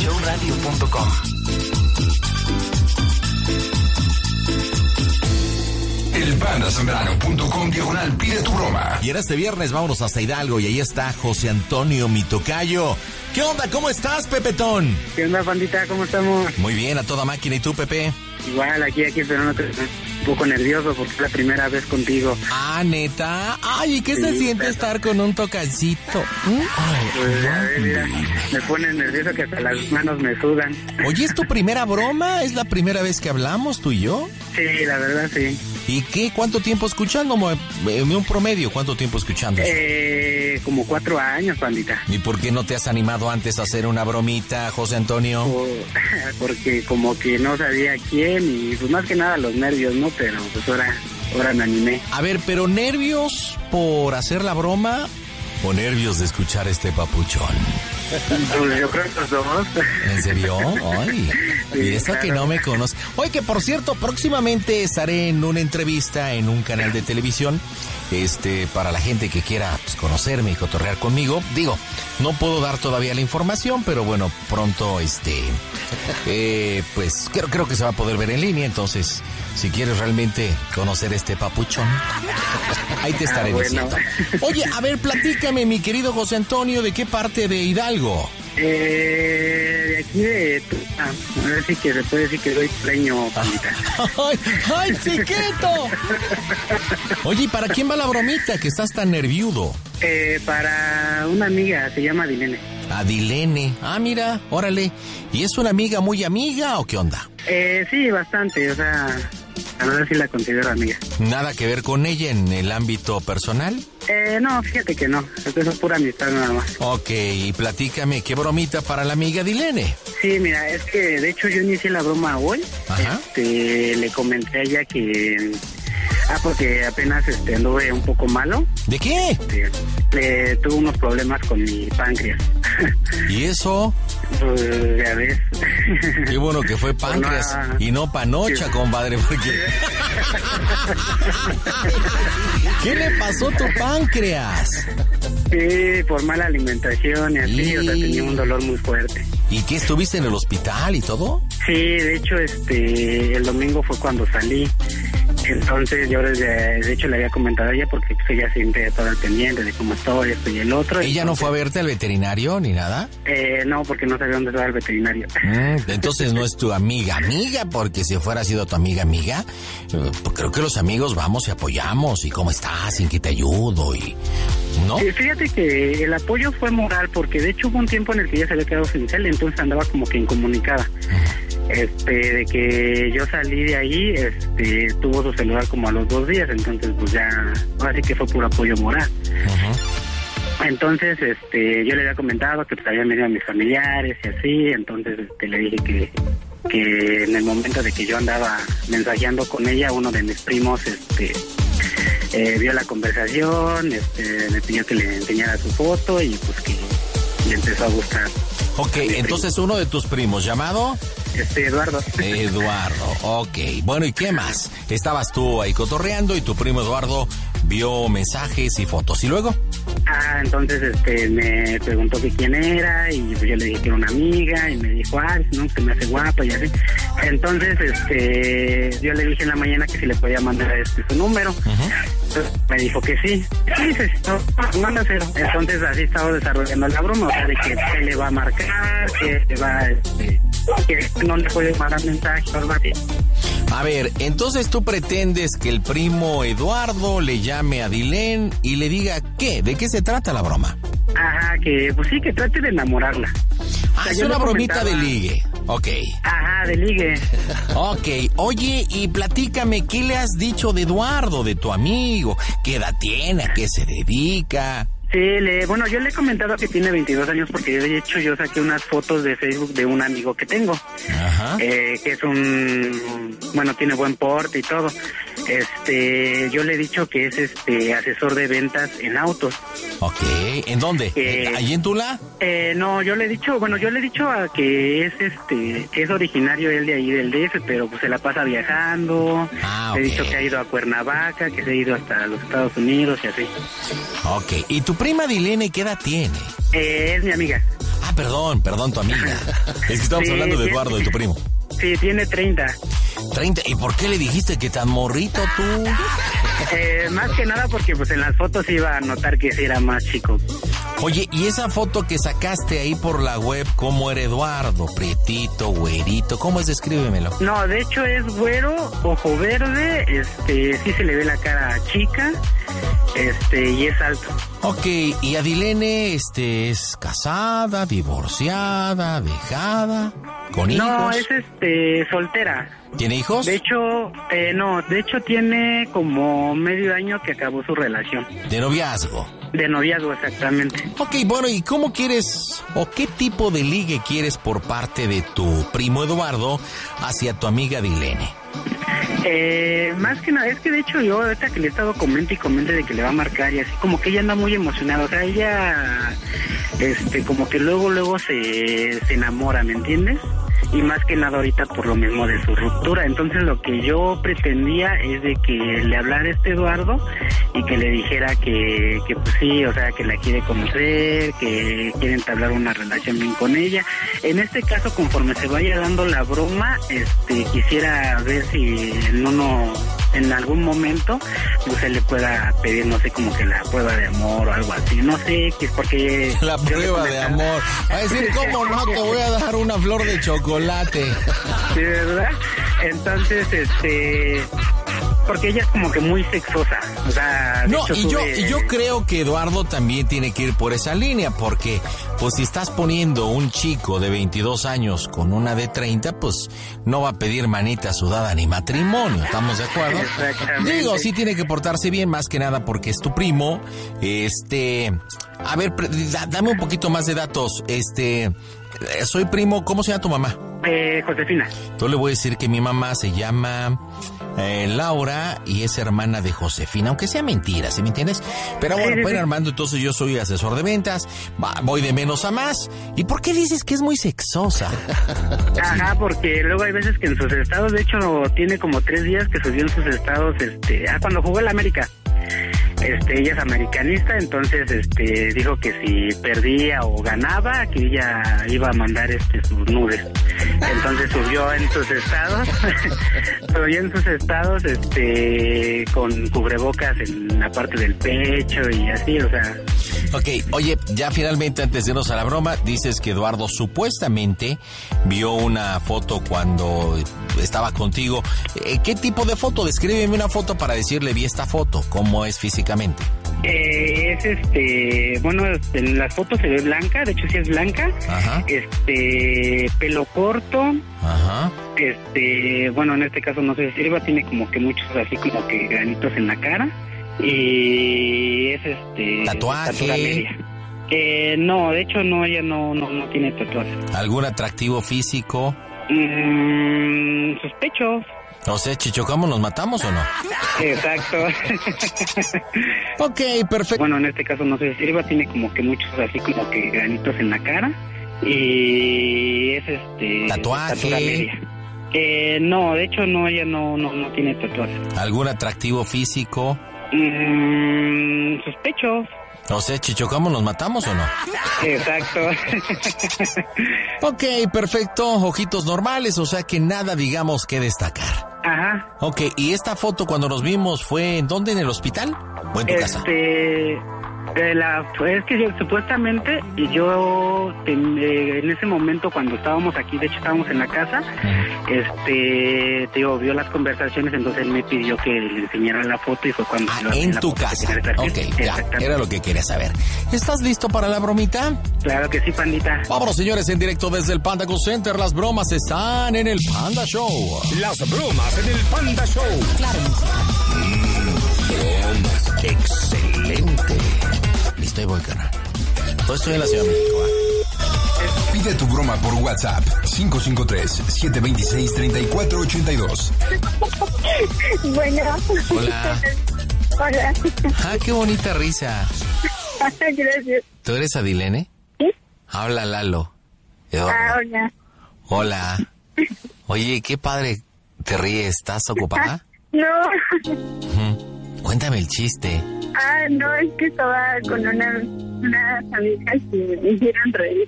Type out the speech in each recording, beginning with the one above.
showradio.com. elpandasambrano.com/, pide tu broma. Y en este viernes vámonos hasta Hidalgo y ahí está José Antonio, mi tocayo. ¿Qué onda? ¿Cómo estás, Pepetón? ¿Qué onda, pandita? ¿Cómo estamos? Muy bien, a toda máquina. ¿Y tú, Pepe? Igual, aquí esperando, un poco nervioso porque es la primera vez contigo. Ah, ¿neta? Ay, ¿y qué se siente estar con un tocallito? Pues, a ver, mira, me pone nervioso que hasta las manos me sudan. Oye, ¿es tu primera broma? ¿Es la primera vez que hablamos, tú y yo? Sí, la verdad, sí. ¿Y qué? ¿Cuánto tiempo escuchando? Un promedio, ¿cuánto tiempo escuchando? Como 4 años, pandita. ¿Y por qué no te has animado antes a hacer una bromita, José Antonio? Porque como que no sabía quién y pues más que nada los nervios, ¿no? Pero pues ahora me animé. A ver, ¿pero nervios por hacer la broma o nervios de escuchar este papuchón? Pues yo creo que los dos. ¿En serio? Ay, sí, y eso claro. Que no me conoce. Oye, que por cierto, próximamente estaré en una entrevista en un canal de televisión, para la gente que quiera pues, conocerme y cotorrear conmigo. Digo, no puedo dar todavía la información, pero bueno, pronto, pues creo que se va a poder ver en línea, entonces, si quieres realmente conocer este papuchón, ahí te estaré diciendo. Oye, a ver, platícame, mi querido José Antonio, ¿de qué parte de Hidalgo? De aquí a ver si que se puede decir que doy pleño, pandita. ¡Ay, chiquito! Oye, ¿y para quién va la bromita que estás tan nerviudo? Para una amiga, se llama Dilene. Adilene. Ah, mira, órale. ¿Y es una amiga muy amiga o qué onda? Sí, bastante, o sea, la verdad sí la considero amiga. ¿Nada que ver con ella en el ámbito personal? No, fíjate que no, eso es pura amistad nada más. Ok, y platícame, ¿qué bromita para la amiga Dilene? Sí, mira, es que de hecho yo inicié la broma hoy. Ajá. Le comenté a ella que... porque apenas anduve un poco malo. ¿De qué? Tuve unos problemas con mi páncreas. ¿Y eso? Pues ya ves. Qué bueno que fue páncreas y no panocha, sí, compadre, porque... ¿Qué le pasó a tu páncreas? Sí, por mala alimentación y así, o sea, tenía un dolor muy fuerte. ¿Y qué, estuviste en el hospital y todo? Sí, de hecho, el domingo fue cuando salí. Entonces yo de hecho le había comentado a ella porque pues, ella siempre estaba al pendiente de cómo estoy, esto y el otro. ¿Ella no fue a verte al veterinario ni nada? No, porque no sabía dónde estaba el veterinario. Entonces no es tu amiga, porque si fuera sido tu amiga, pues creo que los amigos vamos y apoyamos, y cómo estás, y en qué te ayudo, y... ¿no? Sí, fíjate que el apoyo fue moral, porque de hecho hubo un tiempo en el que ella se había quedado sin cel, entonces andaba como que incomunicada. De que yo salí de ahí, tuvo su celular como a los 2 días, entonces pues ya, ahora sí que fue puro apoyo moral. Uh-huh. Entonces, yo le había comentado que pues había venido a mis familiares y así, entonces le dije que en el momento de que yo andaba mensajeando con ella, uno de mis primos, vio la conversación, me pidió que le enseñara su foto y pues que le empezó a gustar. Ok, entonces uno de tus primos, ¿llamado? Eduardo. Eduardo, ok. Bueno, ¿y qué más? Estabas tú ahí cotorreando y tu primo Eduardo vio mensajes y fotos. ¿Y luego? Entonces me preguntó que quién era y pues yo le dije que era una amiga y me dijo, no, que me hace guapa y así. Entonces, yo le dije en la mañana que si le podía mandar su número. Uh-huh. Entonces me dijo que sí. Sí, dice, no, mándaselo. Entonces así estaba desarrollando la broma, o sea, de que se le va a marcar, que se va que no le puede mandar mensajes, algo así. A ver, entonces tú pretendes que el primo Eduardo le llame a Dilene y le diga ¿qué? ¿De qué se trata la broma? Ajá, que pues sí, que trate de enamorarla. O sea, es una bromita de ligue. Ok. Ajá, de ligue. Ok, oye, y platícame, ¿qué le has dicho de Eduardo, de tu amigo? ¿Qué edad tiene? ¿A qué se dedica? Sí, bueno, yo le he comentado que tiene 22 años porque de hecho yo saqué unas fotos de Facebook de un amigo que tengo. Ajá. Que es tiene buen porte y todo. Yo le he dicho que es asesor de ventas en autos. Ok, ¿en dónde? ¿Allí en Tula? No, yo le he dicho a que es originario él de ahí del DF, pero pues se la pasa viajando. Okay. Le he dicho que ha ido a Cuernavaca, que se ha ido hasta los Estados Unidos y así. Ok, ¿y tu prima Dilene qué edad tiene? Es mi amiga. Ah, perdón, tu amiga. Es que estamos hablando de Eduardo, de tu primo. Sí, tiene 30. 30, ¿y por qué le dijiste que tan morrito tú? Más que nada porque pues en las fotos iba a notar que sí era más chico. Oye, ¿y esa foto que sacaste ahí por la web, cómo era Eduardo? Prietito, güerito, ¿cómo es? Descríbemelo. No, de hecho es güero, ojo verde, sí se le ve la cara chica, y es alto. Ok, ¿y Adilene, es casada, divorciada, dejada, con hijos? No, es soltera. ¿Tiene hijos? De hecho, no, de hecho tiene como medio año que acabó su relación. ¿De noviazgo? De noviazgo, exactamente. Ok, bueno, ¿y cómo quieres o qué tipo de ligue quieres por parte de tu primo Eduardo hacia tu amiga Adilene? Más que nada, es que de hecho yo ahorita que le he estado comente y comente de que le va a marcar y así como que ella anda muy emocionada, o sea, ella como que luego se enamora, ¿me entiendes? Y más que nada ahorita por lo mismo de su ruptura. Entonces lo que yo pretendía es de que le hablara Eduardo y que le dijera que pues sí, o sea, que la quiere conocer, que quiere entablar una relación bien con ella. En este caso, conforme se vaya dando la broma, quisiera ver si en algún momento pues se le pueda pedir, no sé, como que la prueba de amor o algo así, no sé, que es porque... La prueba de amor. Va a decir, ¿cómo no te voy a dar una flor de chocolate? Sí, ¿verdad? Entonces, porque ella es como que muy sexosa, o sea... No, y yo creo que Eduardo también tiene que ir por esa línea, porque pues si estás poniendo un chico de 22 años con una de 30, pues no va a pedir manita sudada ni matrimonio, ¿estamos de acuerdo? Exactamente. Digo, sí tiene que portarse bien, más que nada porque es tu primo. A ver, dame un poquito más de datos. Soy primo, ¿cómo se llama tu mamá? Josefina. Yo le voy a decir que mi mamá se llama Laura y es hermana de Josefina, aunque sea mentira, ¿sí me entiendes? Pero bueno, pues Armando, entonces yo soy asesor de ventas, voy de menos a más. ¿Y por qué dices que es muy sexosa? Ajá, porque luego hay veces que en sus estados, de hecho tiene como 3 días que subió en sus estados, cuando jugó el América. Ella es americanista, entonces dijo que si perdía o ganaba, que ella iba a mandar sus nudes. Entonces subió en sus estados, con cubrebocas en la parte del pecho y así, o sea. Ok, oye, ya finalmente antes de irnos a la broma, dices que Eduardo supuestamente vio una foto cuando estaba contigo. ¿Qué tipo de foto? Descríbeme una foto para decirle, vi esta foto, ¿cómo es físicamente? Bueno, en las fotos se ve blanca, de hecho sí es blanca. Ajá. Pelo corto. Ajá. Bueno, en este caso no sé si sirva, tiene como que muchos así como que granitos en la cara. Y es tatuaje. No, de hecho no, ella no tiene tatuaje. ¿Algún atractivo físico? Sus pechos. O sea, ¿chichocamos, nos matamos o no? Exacto. Ok, perfecto. Bueno, en este caso no sé si sirva, tiene como que muchos así como que granitos en la cara. Y es tatuaje. No, de hecho no, ella no tiene tatuaje. ¿Algún atractivo físico? Sus pechos. O sea, ¿chichocamos, nos matamos o no? Exacto. Ok, perfecto. Ojitos normales, o sea que nada, digamos, que destacar. Ajá. Ok, ¿y esta foto cuando nos vimos fue en dónde? ¿En el hospital o en tu casa? Es que supuestamente yo en ese momento cuando estábamos aquí, de hecho estábamos en la casa, vio las conversaciones, entonces él me pidió que le enseñara la foto y fue cuando... en tu casa. Ok, ya, era lo que quería saber. ¿Estás listo para la bromita? Claro que sí, pandita. Vámonos, señores, en directo desde el Panda Go Center. Las bromas están en el Panda Show. Las bromas en el Panda Show. Claro. Bromas. Excelente. Listo, y voy, carnal. Todo estoy en la Ciudad de México, Pide tu broma por WhatsApp 553-726-3482. Bueno. Hola. Hola. Ah, qué bonita risa. Gracias. ¿Tú eres Adilene? Sí. Habla Lalo. Eduardo. Hola. Hola. Oye, qué padre te ríes. ¿Estás ocupada? No. Cuéntame el chiste. No, es que estaba con una unas amigas y me hicieron reír.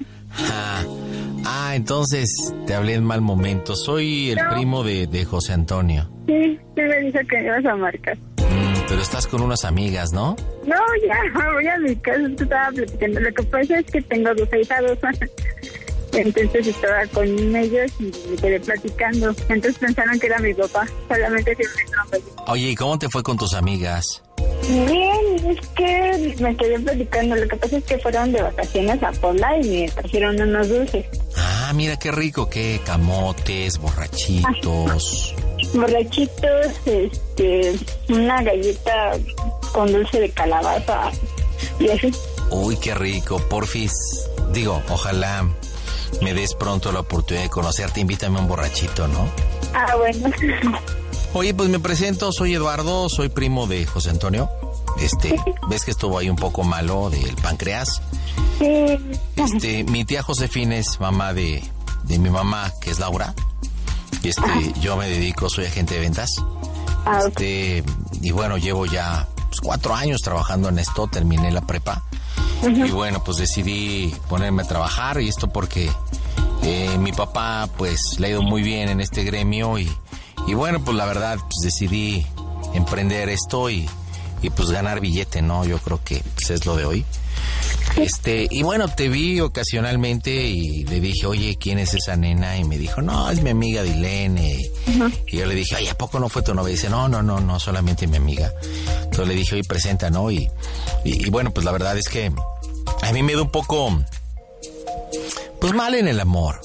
Entonces te hablé en mal momento. Soy el primo de José Antonio. Sí, me dijo que me ibas a marcar. Pero estás con unas amigas, ¿no? No, ya, voy a mi casa, te estaba platicando. Lo que pasa es que tengo 2 ahijados. Entonces estaba con ellos y me quedé platicando. Entonces pensaron que era mi papá, solamente que me. Oye, ¿y cómo te fue con tus amigas? Bien, es que me quedé platicando. Lo que pasa es que fueron de vacaciones a Puebla y me trajeron unos dulces. Mira qué rico, qué camotes, borrachitos. Borrachitos, una galleta con dulce de calabaza y así. Uy, qué rico, porfis. Digo, ojalá me des pronto la oportunidad de conocerte. Invítame a un borrachito, ¿no? Bueno. Oye, pues me presento, soy Eduardo, soy primo de José Antonio. ¿Ves que estuvo ahí un poco malo del páncreas? Sí. Mi tía Josefina es mamá de mi mamá, que es Laura. Yo me dedico, soy agente de ventas. Okay. Y bueno, llevo ya 4 años trabajando en esto, terminé la prepa. Y bueno, pues decidí ponerme a trabajar, y esto porque mi papá pues le ha ido muy bien en este gremio y bueno, pues la verdad pues decidí emprender esto y pues ganar billete, ¿no? Yo creo que pues, es lo de hoy. Y bueno, te vi ocasionalmente y le dije, oye, ¿quién es esa nena? Y me dijo, no, es mi amiga Dilene. Y yo le dije, ay, ¿a poco no fue tu novia? Y dice, no, solamente mi amiga. Entonces le dije, oye, presenta, ¿no? Y bueno, pues la verdad es que a mí me da un poco, pues mal en el amor.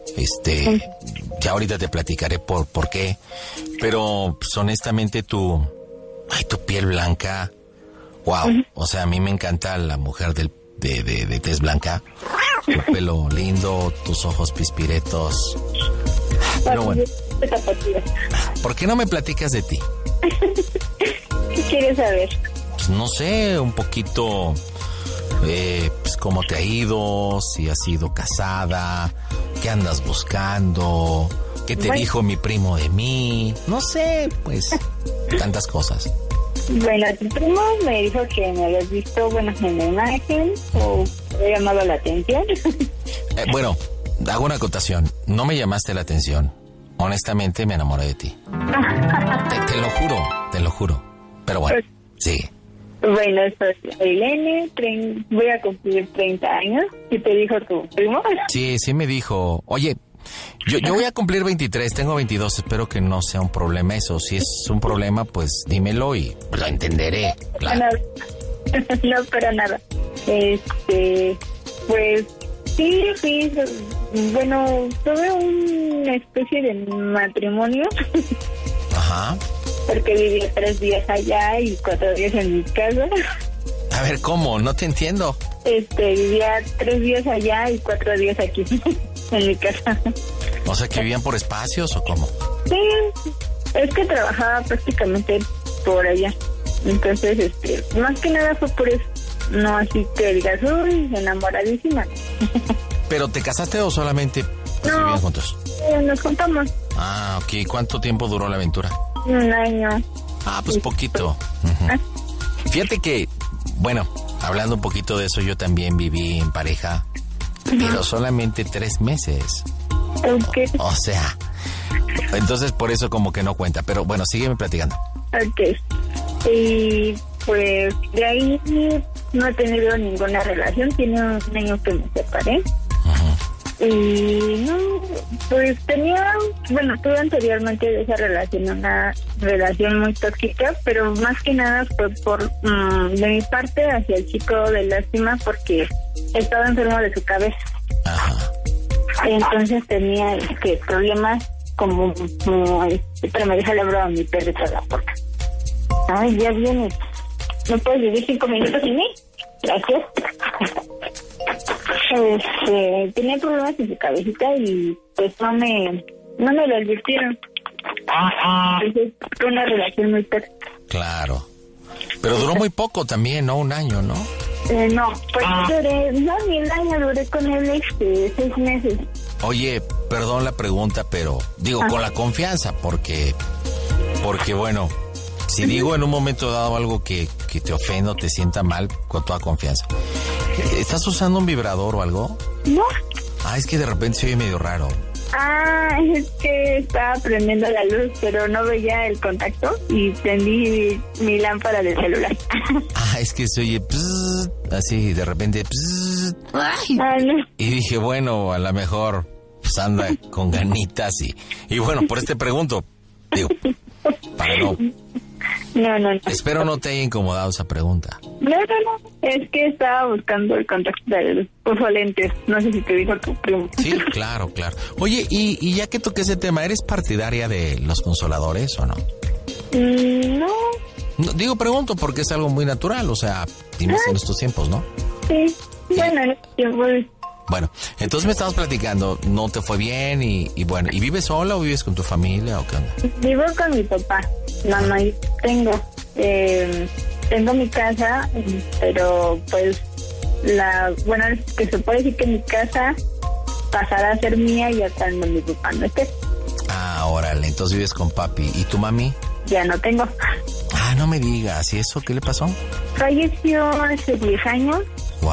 Ya ahorita te platicaré por qué. Pero pues, honestamente tu piel blanca, wow. O sea, a mí me encanta la mujer de tez blanca. Tu pelo lindo, tus ojos pispiretos. Pero bueno, ¿por qué no me platicas de ti? ¿Qué quieres saber? Pues no sé, un poquito, pues cómo te ha ido, si has sido casada, qué andas buscando, qué te dijo mi primo de mí, no sé, pues tantas cosas. Bueno, tu primo me dijo que me habías visto, en la imagen, o me había llamado la atención. Bueno, hago una acotación. No me llamaste la atención. Honestamente, me enamoré de ti. Te lo juro. Pero bueno, sí. Bueno, soy Irene, voy a cumplir 30 años. ¿Y te dijo tu primo? Sí me dijo. Oye, yo voy a cumplir 23, tengo 22, espero que no sea un problema eso. Si es un problema, pues dímelo y lo entenderé. Claro. No, para nada. Pues sí, bueno, tuve una especie de matrimonio. Ajá. Porque vivía 3 días allá y 4 días en mi casa. A ver, ¿cómo? No te entiendo. Vivía 3 días allá y 4 días aquí, en mi casa. O sea, ¿que vivían por espacios o cómo? Sí, es que trabajaba prácticamente por allá. Entonces, más que nada fue por eso. No así que digas, uy, enamoradísima. ¿Pero te casaste o solamente vivían juntos? Nos juntamos. Ah, ok. ¿Cuánto tiempo duró la aventura? 1 año. Ah, pues poquito. Fíjate que, bueno, hablando un poquito de eso, yo también viví en pareja, pero solamente 3 meses. Okay. O sea, entonces por eso como que no cuenta, pero bueno, sígueme platicando. Ok. Y pues de ahí no he tenido ninguna relación, tiene 1 año que me separé. Y no, pues tuve anteriormente de esa relación una relación muy tóxica, pero más que nada fue por de mi parte hacia el chico de lástima, porque estaba enfermo de su cabeza. Ajá. Entonces tenía problemas como pero me deja la broma mi perrito a la puerta. Ay, ya viene. ¿No puedes vivir 5 minutos sin mí? Gracias. Tenía problemas en su cabecita y pues no me lo advirtieron. Entonces fue una relación muy tóxica. Claro. Pero duró muy poco también, ¿no? 1 año, ¿no? No, pues ni el año, duré con él 6 meses. Oye, perdón la pregunta, pero digo, con la confianza, porque bueno, Si digo en un momento dado algo que te ofenda o te sienta mal, con toda confianza. ¿Estás usando un vibrador o algo? No. Es que de repente se oye medio raro. Es que estaba prendiendo la luz, pero no veía el contacto y prendí mi lámpara del celular. Es que se oye pzzz, así, de repente pzzz, No. Y dije, bueno, a lo mejor pues anda con ganitas y bueno, por te pregunto, digo, para no... No. Espero no te haya incomodado esa pregunta. No. Es que estaba buscando el contacto del puso lentes. No sé si te dijo tu primo. Sí, claro. Oye, y ya que toqué ese tema, ¿eres partidaria de los consoladores o no? No. Digo, pregunto porque es algo muy natural, o sea, dime en estos tiempos, ¿no? Sí. Bueno, en estos tiempos. Bueno, entonces me estabas platicando, no te fue bien y bueno, ¿y vives sola o vives con tu familia o qué onda? Vivo con mi papá, mamá y tengo mi casa, pero pues es que se puede decir que mi casa pasará a ser mía y hasta cuando mi papá no esté. Órale, entonces vives con papi. ¿Y tu mami? Ya no tengo. No me digas, ¿y eso qué le pasó? Falleció hace 10 años. Wow.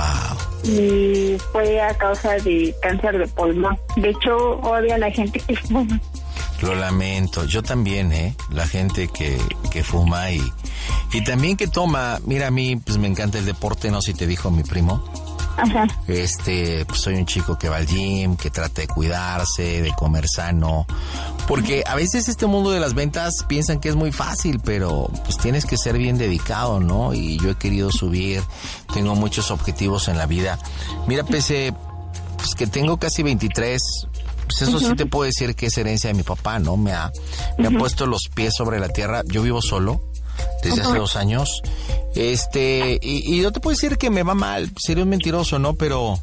Y fue a causa de cáncer de pulmón. De hecho, odio a la gente que fuma. Lo lamento, yo también, la gente que fuma y también que toma. Mira, a mí pues me encanta el deporte, no sé si te dijo mi primo. Ajá. Pues soy un chico que va al gym, que trata de cuidarse, de comer sano, porque a veces este mundo de las ventas piensan que es muy fácil, pero pues tienes que ser bien dedicado, ¿no? Y yo he querido subir, tengo muchos objetivos en la vida. Mira, pese pues que tengo casi 23, pues eso sí te puedo decir que es herencia de mi papá, ¿no? Me ha puesto los pies sobre la tierra. Yo vivo solo desde hace 2 años. Y no te puedo decir que me va mal, sería un mentiroso, ¿no? Pero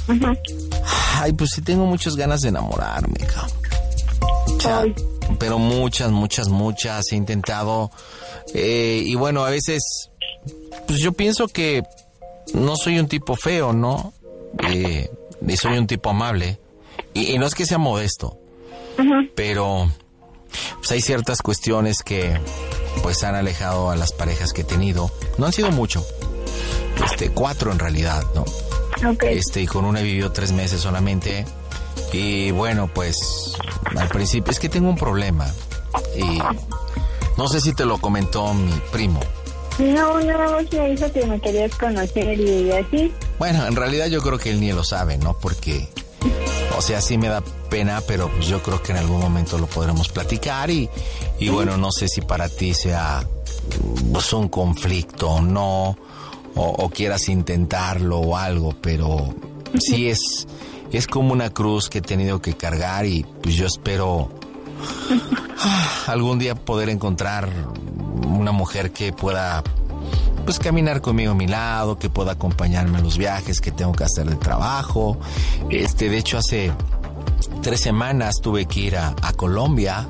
pues sí tengo muchas ganas de enamorarme, cabrón. O sea, pero muchas he intentado. Y bueno, a veces pues yo pienso que no soy un tipo feo, ¿no? Y soy un tipo amable. Y no es que sea modesto, pero pues hay ciertas cuestiones que pues han alejado a las parejas que he tenido. No han sido mucho, 4 en realidad, ¿no? Okay. Y con una he vivido 3 meses solamente. Y bueno, pues al principio es que tengo un problema y no sé si te lo comentó mi primo. No, me dijo que me querías conocer y así. Bueno, en realidad yo creo que él ni lo sabe, ¿no? Porque, o sea, sí me da pena, pero pues yo creo que en algún momento lo podremos platicar y bueno, no sé si para ti sea pues un conflicto o no, o quieras intentarlo o algo, pero sí es como una cruz que he tenido que cargar y pues yo espero algún día poder encontrar una mujer que pueda pues caminar conmigo a mi lado, que pueda acompañarme en los viajes que tengo que hacer de trabajo. De hecho hace 3 semanas tuve que ir a Colombia.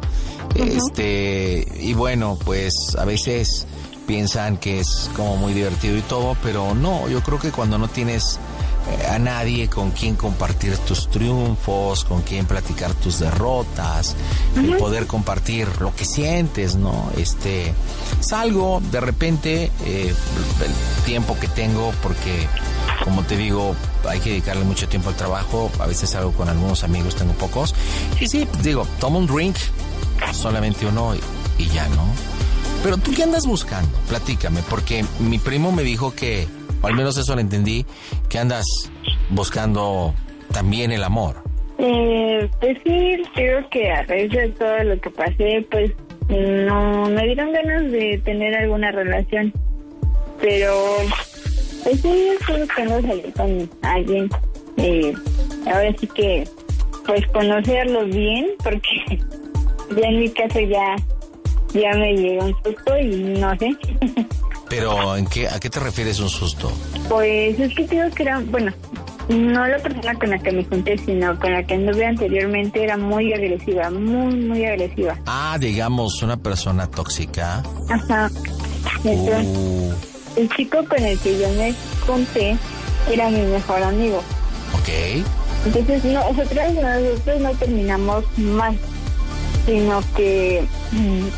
Y bueno, pues a veces piensan que es como muy divertido y todo, pero no, yo creo que cuando no tienes a nadie con quien compartir tus triunfos, con quien platicar tus derrotas, el poder compartir lo que sientes, ¿no? Salgo de repente el tiempo que tengo, porque como te digo, hay que dedicarle mucho tiempo al trabajo. A veces salgo con algunos amigos, tengo pocos, y sí, digo, tomo un drink, solamente uno y ya, ¿no? Pero ¿tú qué andas buscando? Platícame, porque mi primo me dijo que, o al menos eso lo entendí, que andas buscando también el amor. Pues sí, creo que a raíz de todo lo que pasé, pues no me dieron ganas de tener alguna relación. Pero pues sí, solo tengo que salir con alguien. Ahora sí que pues conocerlos bien, porque ya en mi caso ya me llegó un susto y no sé. Pero ¿a qué te refieres un susto? Pues es que digo que era, bueno, no la persona con la que me junté, sino con la que anduve anteriormente, era muy agresiva, muy agresiva. Digamos, una persona tóxica. Ajá. Entonces, el chico con el que yo me junté era mi mejor amigo. Ok. Entonces, nosotros no terminamos mal, sino que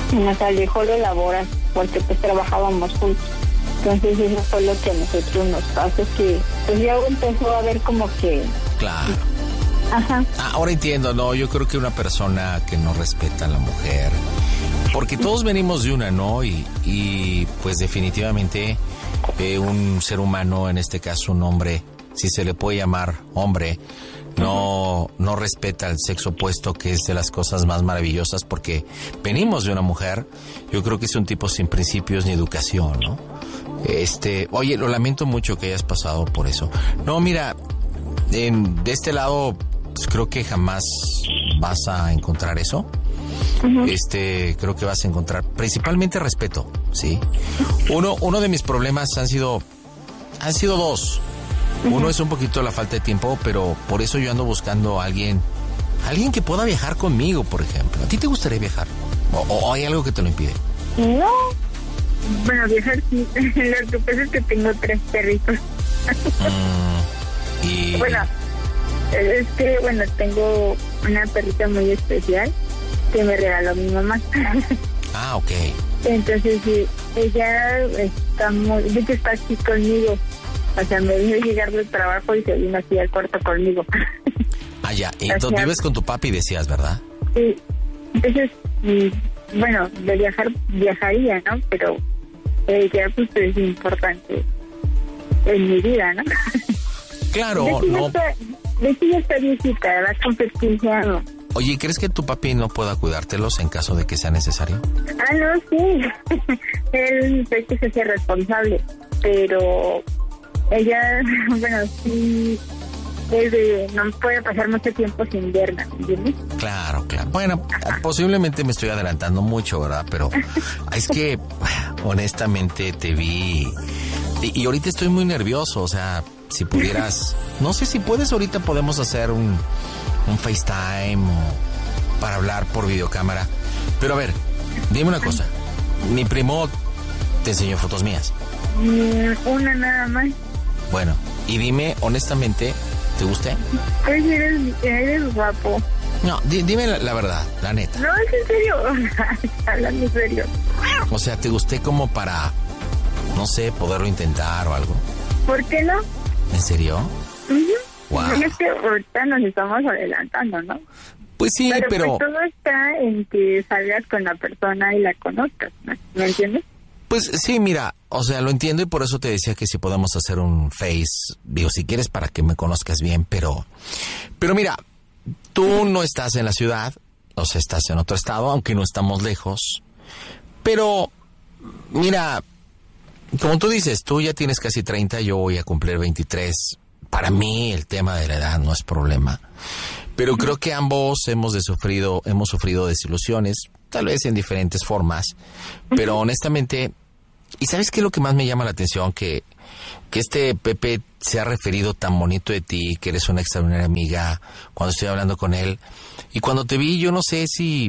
nos alejó de laboral porque pues trabajábamos juntos. Entonces eso fue lo que a nosotros nos pasó, que pues ya empezó a ver como que... Claro. Ajá. Ahora entiendo, no, yo creo que una persona que no respeta a la mujer, porque todos venimos de una, ¿no? Y pues definitivamente un ser humano, en este caso un hombre, si se le puede llamar hombre, no respeta al sexo opuesto, que es de las cosas más maravillosas, porque venimos de una mujer. Yo creo que es un tipo sin principios ni educación, ¿no? Oye, lo lamento mucho que hayas pasado por eso. No, mira, de este lado, pues, creo que jamás vas a encontrar eso. Uh-huh. Creo que vas a encontrar principalmente respeto, ¿sí? Uno de mis problemas han sido dos. Uno es un poquito la falta de tiempo, pero por eso yo ando buscando a alguien que pueda viajar conmigo, por ejemplo. ¿A ti te gustaría viajar? ¿O hay algo que te lo impide? No. Bueno, viajar sí. Lo que pasa es que tengo 3 perritos. Y... Bueno, es que, tengo una perrita muy especial que me regaló mi mamá. Ah, ok. Entonces, sí, ella está aquí conmigo. O sea, me vino a llegar del trabajo y se vino aquí al cuarto conmigo. Ah, ya. Y entonces vives con tu papi, decías, ¿verdad? Sí. Entonces, bueno, de viajaría, ¿no? Pero ella, pues, es importante en mi vida, ¿no? Claro, no. De hecho, ya está viejita, va a cumplir 15 años. Oye, ¿crees que tu papi no pueda cuidártelos en caso de que sea necesario? Ah, no, sí. Él sé que se hace responsable, pero ella, bueno, sí, no puede pasar mucho tiempo sin verla, ¿entiendes? Claro. Bueno, posiblemente me estoy adelantando mucho, ¿verdad? Pero es que, honestamente, te vi y ahorita estoy muy nervioso, o sea, si pudieras, no sé si puedes, ahorita podemos hacer un FaceTime o para hablar por videocámara. Pero a ver, dime una cosa. Mi primo te enseñó fotos mías. Una nada más. Bueno, y dime, honestamente, ¿te gusté? Pues eres guapo. No, dime la verdad, la neta. No, es en serio. Hablando en serio. O sea, ¿te gusté como para, no sé, poderlo intentar o algo? ¿Por qué no? ¿En serio? Uh-huh. Wow. Es que ahorita nos estamos adelantando, ¿no? Pues sí, pero... Pues todo está en que salgas con la persona y la conozcas, ¿no? ¿Me entiendes? Pues sí, mira, o sea, lo entiendo y por eso te decía que si podemos hacer un Face, digo, si quieres para que me conozcas bien, pero mira, tú no estás en la ciudad, o sea, estás en otro estado, aunque no estamos lejos, pero mira, como tú dices, tú ya tienes casi 30, yo voy a cumplir 23, para mí el tema de la edad no es problema, pero creo que ambos hemos sufrido desilusiones, tal vez en diferentes formas, pero honestamente, ¿y sabes qué es lo que más me llama la atención? Que este Pepe se ha referido tan bonito de ti, que eres una extraordinaria amiga, cuando estoy hablando con él, y cuando te vi, yo no sé si,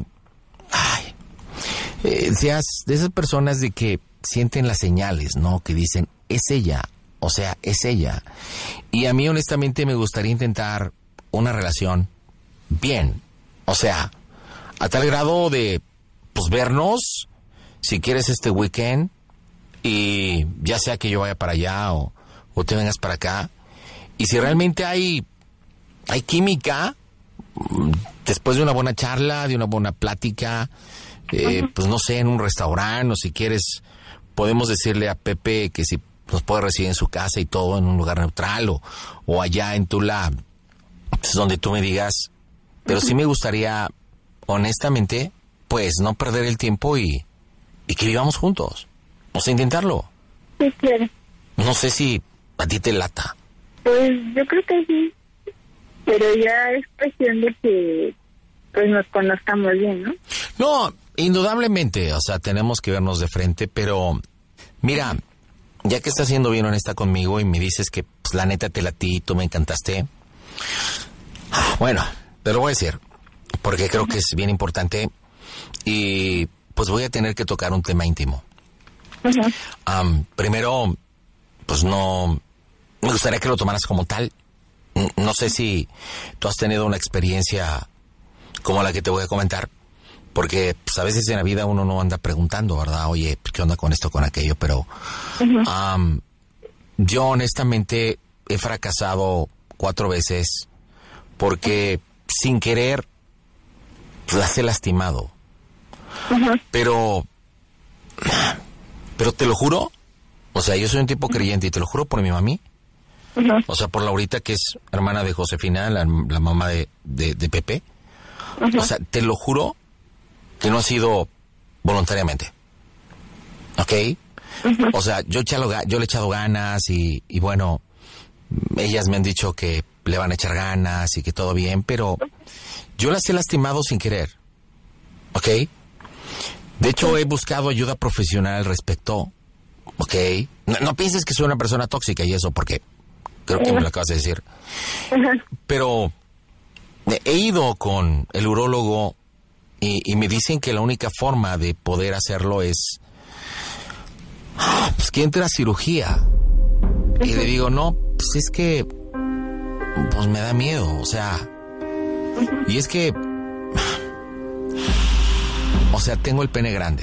seas de esas personas de que sienten las señales, ¿no? Que dicen, es ella, o sea, es ella, y a mí honestamente me gustaría intentar una relación bien, o sea, a tal grado de, pues, vernos, si quieres este weekend, y ya sea que yo vaya para allá o te vengas para acá, y si realmente hay química, después de una buena charla, de una buena plática, pues no sé, en un restaurante, o si quieres, podemos decirle a Pepe que si nos puede recibir en su casa y todo, en un lugar neutral, o allá en Tula, pues donde tú me digas, pero sí me gustaría, honestamente, pues no perder el tiempo y que vivamos juntos. O sea, intentarlo. Sí, claro. No sé si a ti te lata. Pues yo creo que sí. Pero ya es cuestión de que pues nos conozcamos bien, ¿no? No, indudablemente. O sea, tenemos que vernos de frente, pero mira, ya que estás siendo bien honesta conmigo y me dices que pues, la neta te latí, tú me encantaste. Bueno, te lo voy a decir, porque creo que es bien importante y pues voy a tener que tocar un tema íntimo. Uh-huh. Primero, pues no, me gustaría que lo tomaras como tal. No sé si tú has tenido una experiencia como la que te voy a comentar, Porque pues, a veces en la vida uno no anda preguntando, ¿verdad? Oye, ¿qué onda con esto, con aquello? Pero yo honestamente he fracasado 4 veces porque sin querer las he lastimado. Pero te lo juro, o sea, yo soy un tipo creyente y te lo juro por mi mami. O sea, por Laurita, que es hermana de Josefina, la mamá de Pepe. O sea, te lo juro que no ha sido voluntariamente. ¿Ok? O sea, yo le he echado ganas y bueno, ellas me han dicho que le van a echar ganas y que todo bien, pero yo las he lastimado sin querer. ¿Ok? De hecho, he buscado ayuda profesional al respecto. ¿Ok? No pienses que soy una persona tóxica y eso, porque creo que me lo acabas de decir. Pero he ido con el urólogo y me dicen que la única forma de poder hacerlo es pues que entre a cirugía. Y le digo, no, pues es que pues me da miedo, o sea, y es que o sea, tengo el pene grande.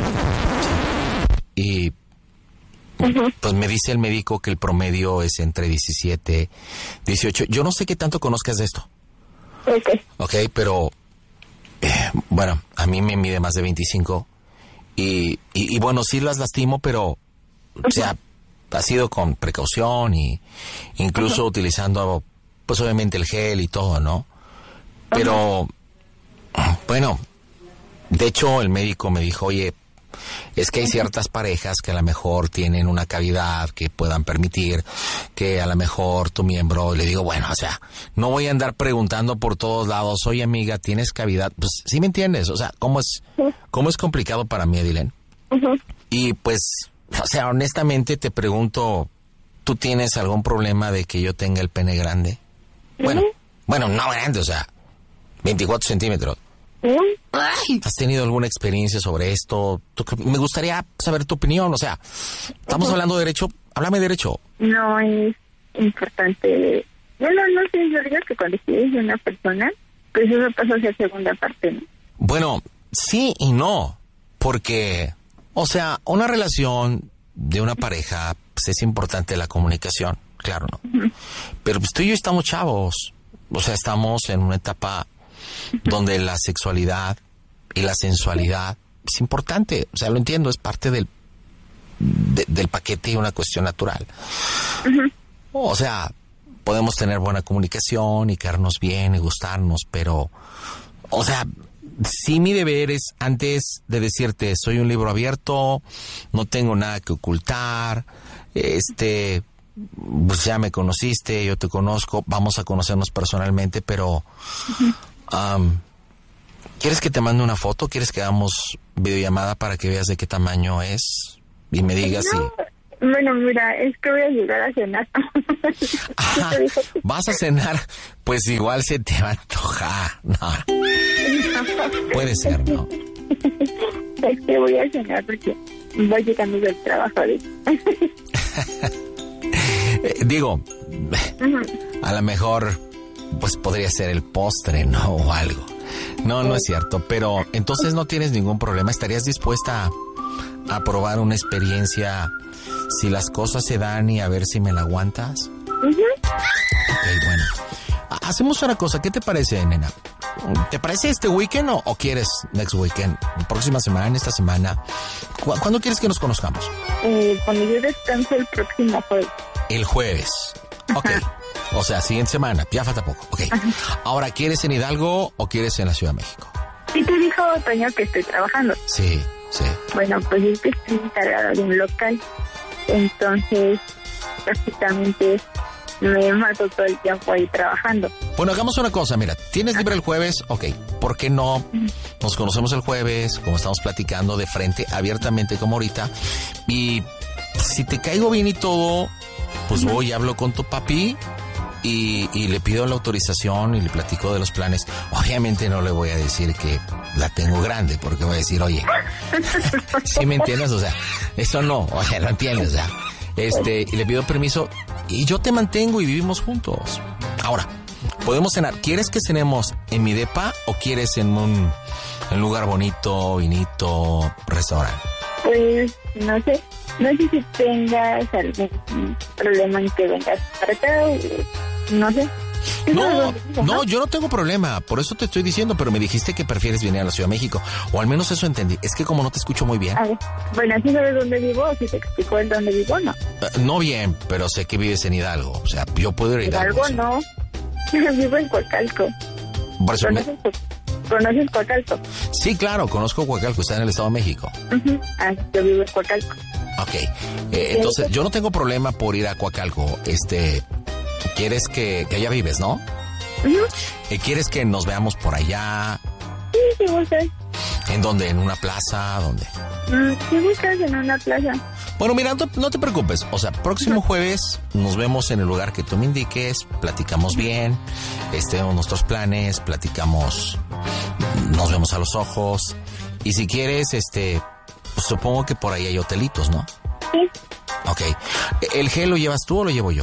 Y pues me dice el médico que el promedio es entre 17, 18. Yo no sé qué tanto conozcas de esto. Ok, pero bueno, a mí me mide más de 25 y bueno, sí las lastimo, pero o sea, ha sido con precaución y incluso utilizando pues obviamente el gel y todo, ¿no? Pero bueno, de hecho el médico me dijo, oye, es que hay ciertas parejas que a lo mejor tienen una cavidad que puedan permitir que a lo mejor tu miembro, le digo, bueno, o sea, no voy a andar preguntando por todos lados, oye amiga, ¿tienes cavidad? Pues sí me entiendes, o sea, ¿cómo es complicado para mí, Edilene? Y pues, o sea, honestamente te pregunto, ¿tú tienes algún problema de que yo tenga el pene grande? Bueno, no grande, o sea, 24 centímetros. ¿Has tenido alguna experiencia sobre esto? Me gustaría saber tu opinión, o sea, estamos hablando de derecho, háblame de derecho. No es importante. Bueno, no sé, yo digo que cuando quieres de una persona, pues eso pasa hacia segunda parte, ¿no? Bueno, sí y no, porque, o sea, una relación de una pareja, pues es importante la comunicación, claro, ¿no? Pero pues tú y yo estamos chavos, o sea, estamos en una etapa donde la sexualidad y la sensualidad es importante, o sea, lo entiendo, es parte del paquete y una cuestión natural. O sea, podemos tener buena comunicación y quedarnos bien y gustarnos, pero, o sea, sí mi deber es, antes de decirte, soy un libro abierto, no tengo nada que ocultar, pues ya me conociste, yo te conozco, vamos a conocernos personalmente, pero ¿quieres que te mande una foto? ¿Quieres que hagamos videollamada para que veas de qué tamaño es? Y me digas si... Bueno, mira, es que voy a llegar a cenar. ¿Vas a cenar? Pues igual se te va a antojar. No. Puede ser, ¿no? Es que voy a cenar porque voy llegando del trabajo ahorita. Digo, a lo mejor pues podría ser el postre, ¿no? O algo. No es cierto, pero entonces no tienes ningún problema. ¿Estarías dispuesta a probar una experiencia si las cosas se dan y a ver si me la aguantas? Ok, bueno. Hacemos una cosa, ¿qué te parece, nena? ¿Te parece este weekend o quieres next weekend? Próxima semana, esta semana. ¿Cuándo quieres que nos conozcamos? Cuando yo descanso el próximo jueves. El jueves. Ok. O sea, siguiente semana, ya falta poco. Ok. Ahora, ¿quieres en Hidalgo o quieres en la Ciudad de México? Sí, te dijo Toño que estoy trabajando. Sí. Bueno, pues es que estoy encargada de un local. Entonces, prácticamente me mato todo el tiempo ahí trabajando. Bueno, hagamos una cosa, mira, ¿tienes libre el jueves? Ok, ¿por qué no nos conocemos el jueves, como estamos platicando de frente, abiertamente como ahorita? Y si te caigo bien y todo, pues voy y hablo con tu papi y le pido la autorización y le platico de los planes. Obviamente no le voy a decir que la tengo grande, porque voy a decir, oye, ¿sí me entiendes? O sea, eso no, oye, no entiendes, o sea, y le pido permiso y yo te mantengo y vivimos juntos. Ahora, Podemos cenar. ¿Quieres que cenemos en mi depa o quieres en un lugar bonito, vinito, restaurante? Pues no sé si tengas algún problema en que vengas para acá, no sé. No, yo no tengo problema, por eso te estoy diciendo, pero me dijiste que prefieres venir a la Ciudad de México, o al menos eso entendí. Es que como no te escucho muy bien. A ver, bueno, ¿sí sabes dónde vivo o si te explico el dónde vivo no? No bien, pero sé que vives en Hidalgo, o sea, yo puedo ir a Hidalgo. Hidalgo no, vivo en Coacalco. Por eso ¿Conoces Coacalco? Sí, claro, conozco Coacalco, está en el Estado de México. Yo vivo en Coacalco. Ok, entonces yo no tengo problema por ir a Coacalco, ¿quieres que allá vives, no? ¿Quieres que nos veamos por allá? Sí, si gustas. ¿En dónde? ¿En una plaza? ¿Dónde? Si gustas, en una plaza. Bueno, mira, no te preocupes. O sea, próximo jueves nos vemos en el lugar que tú me indiques, platicamos bien, vemos nuestros planes, platicamos, nos vemos a los ojos. Y si quieres, pues supongo que por ahí hay hotelitos, ¿no? Sí. Ok. ¿El gel lo llevas tú o lo llevo yo?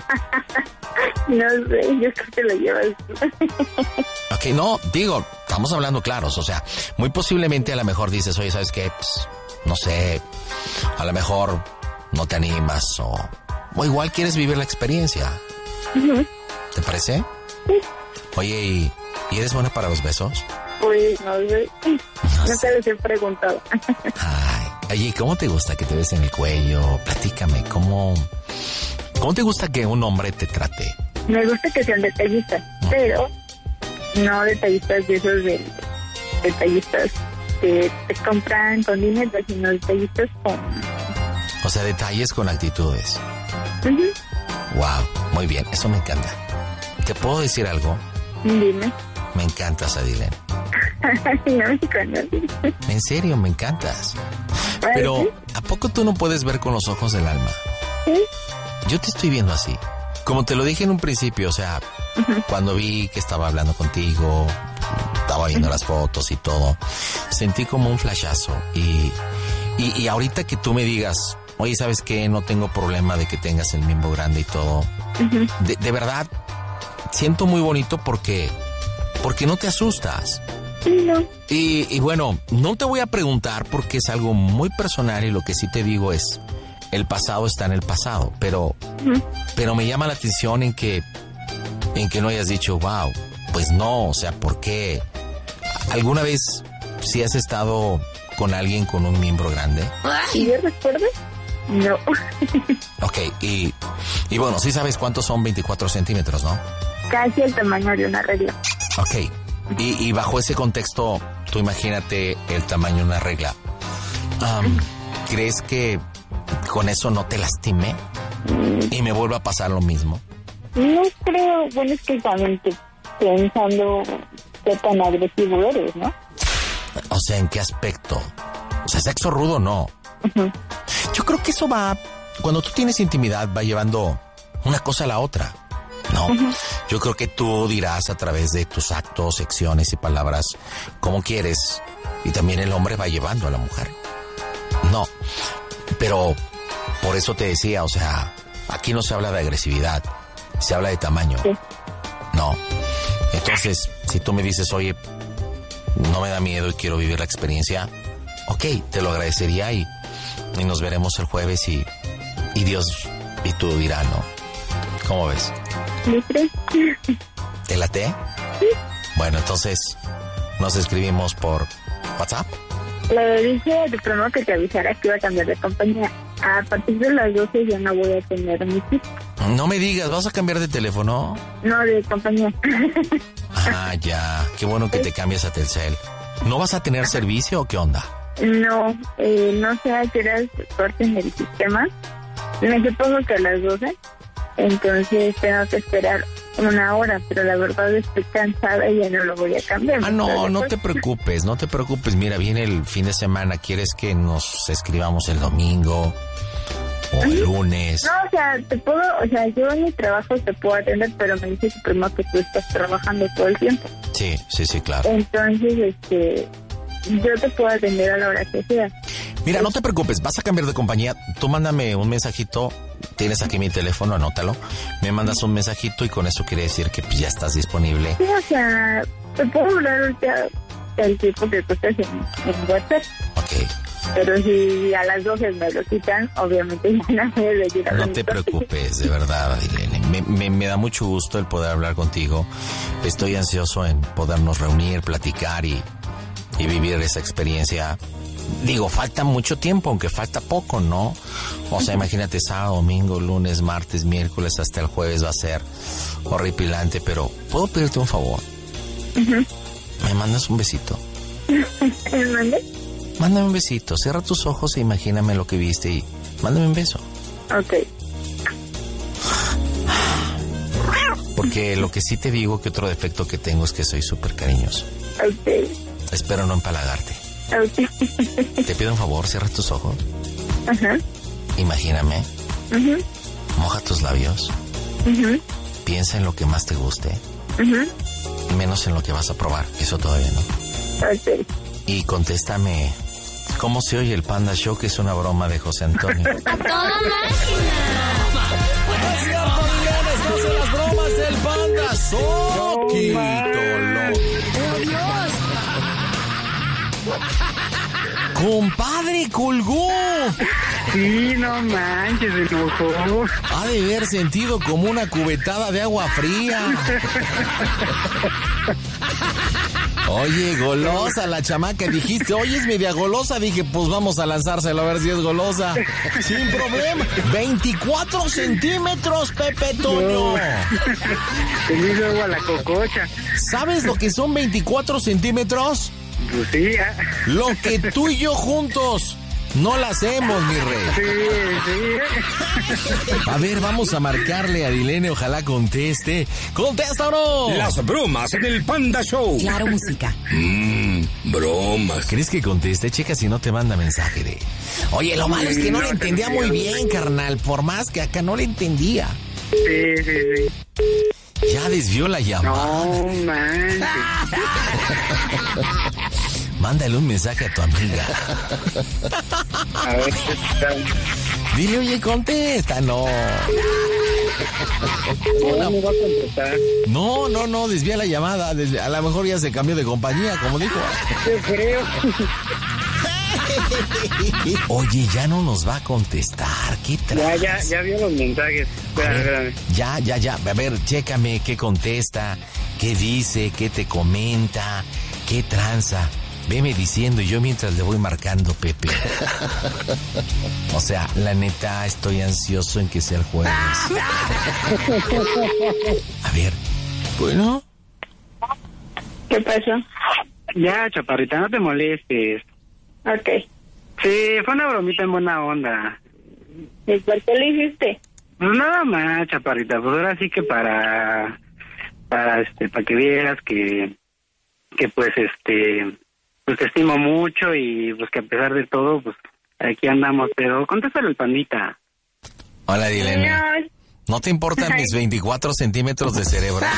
No sé, yo creo que lo llevas tú. Ok, no, digo, estamos hablando claros, o sea, muy posiblemente a lo mejor dices, oye, ¿sabes qué? Pues, no sé, a lo mejor no te animas o igual quieres vivir la experiencia. ¿Te parece? Sí. Oye, ¿y eres buena para los besos? Pues no sé, no te los he preguntado. Ay, oye, ¿cómo te gusta que te besen el cuello? Platícame, ¿cómo te gusta que un hombre te trate? Me gusta que sean detallistas, pero no detallistas de esos detallistas que te compran con dinero, sino detallistas con... O sea, detalles con actitudes. Wow, muy bien, eso me encanta. ¿Te puedo decir algo? Dime. Me encantas, Adilén. No me conoces. En serio, me encantas. Pero, ¿a poco tú no puedes ver con los ojos del alma? Sí. Yo te estoy viendo así. Como te lo dije en un principio, o sea, cuando vi que estaba hablando contigo, estaba viendo las fotos y todo, sentí como un flashazo. Y ahorita que tú me digas, oye, ¿sabes qué? No tengo problema de que tengas el miembro grande y todo. De verdad, siento muy bonito porque no te asustas. No. Y bueno, no te voy a preguntar porque es algo muy personal y lo que sí te digo es, el pasado está en el pasado, pero me llama la atención en que no hayas dicho, wow, pues no, o sea, ¿por qué? ¿Alguna vez sí has estado con alguien con un miembro grande? ¿Y yo recuerdo? No. Ok, y bueno, sí sabes cuántos son 24 centímetros, ¿no? Casi el tamaño de una regla. Ok, y bajo ese contexto, tú imagínate el tamaño de una regla. ¿Crees que con eso no te lastime y me vuelva a pasar lo mismo? No creo, bueno, es que también pensando qué tan agresivo eres, ¿no? O sea, ¿en qué aspecto? O sea, sexo rudo, no. Yo creo que eso va, cuando tú tienes intimidad, va llevando una cosa a la otra, ¿no? Yo creo que tú dirás a través de tus actos, secciones y palabras cómo quieres, y también el hombre va llevando a la mujer. No, pero por eso te decía, o sea, aquí no se habla de agresividad, se habla de tamaño. Sí. No. Entonces, si tú me dices, oye, no me da miedo y quiero vivir la experiencia, ok, te lo agradecería y nos veremos el jueves y Dios y tú dirás, ¿no? ¿Cómo ves? ¿Te late? Sí. Bueno, entonces, nos escribimos por WhatsApp. Le dije al primero que te avisara que iba a cambiar de compañía. A partir de las 12 ya no voy a tener mi chip. No me digas, ¿vas a cambiar de teléfono? No, de compañía. Ah, ya. Qué bueno que te cambies a Telcel. ¿No vas a tener servicio o qué onda? No, no sé a qué horas corten el sistema. Me supongo que a las 12. Entonces tengo que esperar una hora, pero la verdad estoy cansada y ya no lo voy a cambiar. Ah, no te preocupes, no te preocupes. Mira, viene el fin de semana. ¿Quieres que nos escribamos el domingo o el lunes? No, o sea, yo en mi trabajo te puedo atender, pero me dices primero que tú estás trabajando todo el tiempo. Sí, claro. Entonces, yo te puedo atender a la hora que sea. Mira, no te preocupes, vas a cambiar de compañía. Tú mándame un mensajito tienes aquí mi teléfono, anótalo. Me mandas un mensajito y con eso quiere decir que pues, ya estás disponible. Sí, o sea, te puedo hablar ahorita el tiempo que tú estás en WhatsApp. Ok. Pero si a las 12 me lo quitan, obviamente ya no me voy a No te preocupes, de verdad, Irene. Me da mucho gusto el poder hablar contigo. Estoy ansioso en podernos reunir, platicar y vivir esa experiencia. Digo, falta mucho tiempo, aunque falta poco, ¿no? O sea, imagínate sábado, domingo, lunes, martes, miércoles, hasta el jueves va a ser horripilante, pero ¿puedo pedirte un favor? ¿Me mandas un besito? ¿Me mandas? Mándame un besito, cierra tus ojos e imagíname lo que viste y mándame un beso. Ok. Porque lo que sí te digo, que otro defecto que tengo es que soy súper cariñoso. Ok. Espero no empalagarte. Ok. Te pido un favor, cierra tus ojos. Ajá. Imagíname. Moja tus labios. Piensa en lo que más te guste. Menos en lo que vas a probar. Eso todavía no. Ok. Y contéstame, ¿cómo se oye el Panda Show? Que es una broma de José Antonio. ¡A toda máquina! Es cierto, Dilenes, no son las bromas del Panda. Soquito, ¡Oh, Dios! ¡Compadre, colgó! Sí, no manches, se enojó. Ha de haber sentido como una cubetada de agua fría. Oye, golosa la chamaca, dijiste, oye, es media golosa, dije, pues vamos a lanzárselo a ver si es golosa. Sin problema. 24 centímetros, Pepe Toño. Se me hizo agua la cococha. ¿Sabes lo que son 24 centímetros? Pues sí, Lo que tú y yo juntos no la hacemos, mi rey. sí. A ver, vamos a marcarle a Dilene, ojalá conteste. ¡Contéstanos! Las bromas en el Panda Show. Claro, música. Bromas. ¿Crees que conteste? Checa si no te manda mensaje de... Oye, lo malo es que no le entendía muy bien, carnal. Por más que acá no le entendía. Sí. Ya desvió la llamada. No manches. Mándale un mensaje a tu amiga. A ver, Dile, oye, contesta. No, no me va a contestar. no, desvía la llamada. A lo mejor ya se cambió de compañía, como dijo. Yo creo. Oye, ya no nos va a contestar. ¿Qué traes? Ya vio los mensajes. Espérame. Ya. A ver, chécame qué contesta, qué dice, qué te comenta, qué tranza. Veme diciendo y yo mientras le voy marcando, Pepe. O sea, la neta, estoy ansioso en que sea el jueves. A ver, bueno. ¿Qué pasó? Ya, chaparrita, no te molestes. Ok. Sí, fue una bromita en buena onda. ¿Y por qué lo hiciste? Pues nada más, chaparrita, pues ahora sí que para que vieras que pues pues te estimo mucho y pues que a pesar de todo, pues aquí andamos, pero contéstale el pandita. Hola, Dilene. No. ¿No te importan mis 24 centímetros de cerebro?